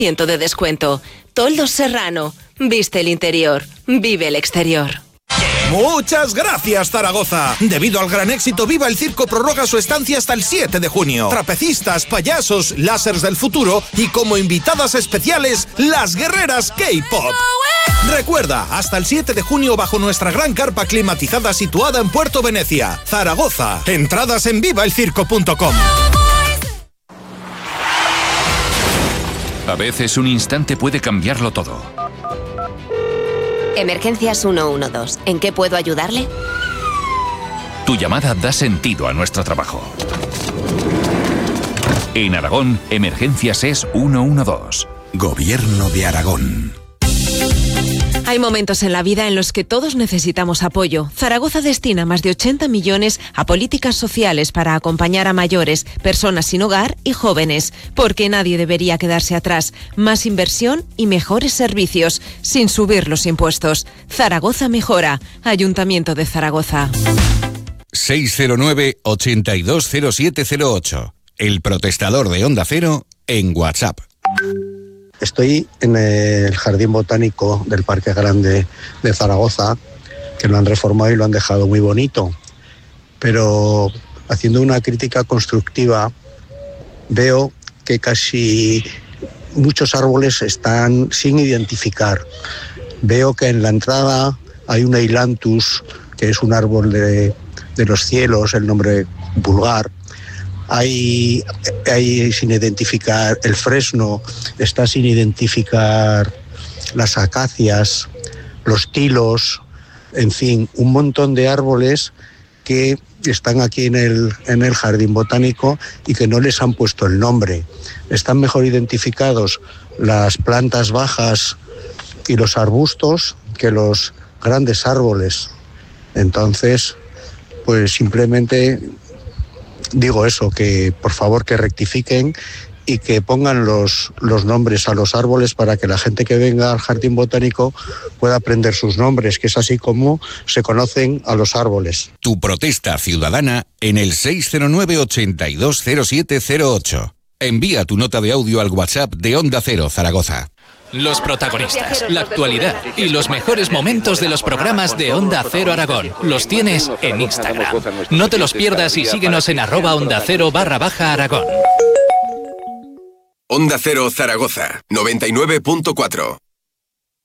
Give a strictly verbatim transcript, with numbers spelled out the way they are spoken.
ciento de descuento. Toldos Serrano. Viste el interior. Vive el exterior. ¡Muchas gracias, Zaragoza! Debido al gran éxito, Viva el Circo prorroga su estancia hasta el siete de junio. Trapecistas, payasos, lásers del futuro y como invitadas especiales, las guerreras K-pop. Recuerda, hasta el siete de junio bajo nuestra gran carpa climatizada situada en Puerto Venecia, Zaragoza. Entradas en viva el circo punto com. A veces un instante puede cambiarlo todo. Emergencias ciento doce. ¿En qué puedo ayudarle? Tu llamada da sentido a nuestro trabajo. En Aragón, Emergencias es ciento doce. Gobierno de Aragón. Hay momentos en la vida en los que todos necesitamos apoyo. Zaragoza destina más de ochenta millones a políticas sociales para acompañar a mayores, personas sin hogar y jóvenes, porque nadie debería quedarse atrás. Más inversión y mejores servicios, sin subir los impuestos. Zaragoza mejora. Ayuntamiento de Zaragoza. seis cero nueve, ochenta y dos cero siete cero ocho. El protestador de Onda Cero en WhatsApp. Estoy en el Jardín Botánico del Parque Grande de Zaragoza, que lo han reformado y lo han dejado muy bonito. Pero haciendo una crítica constructiva, veo que casi muchos árboles están sin identificar. Veo que en la entrada hay un Ailanthus, que es un árbol de, de los cielos, el nombre vulgar. Hay, hay sin identificar el fresno, está sin identificar las acacias, los tilos, en fin, un montón de árboles que están aquí en el, en el Jardín Botánico y que no les han puesto el nombre. Están mejor identificados las plantas bajas y los arbustos que los grandes árboles. Entonces, pues simplemente digo eso, que por favor que rectifiquen y que pongan los, los nombres a los árboles para que la gente que venga al Jardín Botánico pueda aprender sus nombres, que es así como se conocen a los árboles. Tu protesta ciudadana en el seis cero nueve, ochenta y dos cero siete cero ocho. Envía tu nota de audio al WhatsApp de Onda Cero Zaragoza. Los protagonistas, la actualidad y los mejores momentos de los programas de Onda Cero Aragón los tienes en Instagram. No te los pierdas y síguenos en arroba Onda Cero barra baja Aragón. Onda Cero Zaragoza, noventa y nueve punto cuatro.